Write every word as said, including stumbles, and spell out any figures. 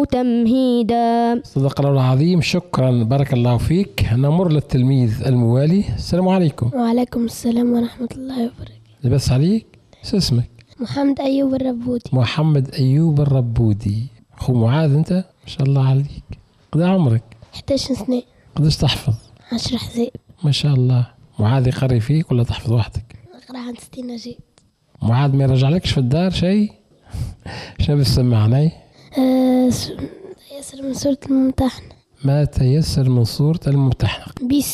تمهيدا. صدق الله العظيم. شكرا، بارك الله فيك. نمر للتلميذ الموالي. السلام عليكم. وعليكم السلام ورحمة الله وبركاته. لبس عليك. شو اسمك؟ محمد أيوب الربودي. محمد أيوب الربودي. أخو معاذ أنت؟ ما شاء الله عليك. قد عمرك؟ إحدى عشر سنة. قديش تحفظ؟ عشر حزاب. ما شاء الله. معاذ يقري فيك ولا تحفظ وحدك؟ أقرأ عن ستين نجيد. معاذ ما يرجعلكش في الدار شيء؟ شنو بتسمعني؟ أه يسر من سورة الممتحنة. ما تيسر من سورة الممتحنة. بيس